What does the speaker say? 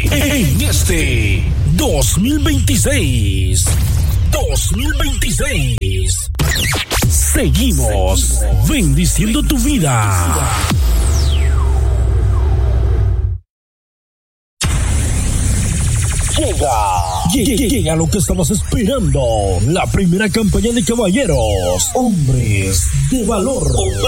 En este 2026, seguimos bendiciendo tu vida. Llega lo que estabas esperando. La primera campaña de caballeros, hombres de valor.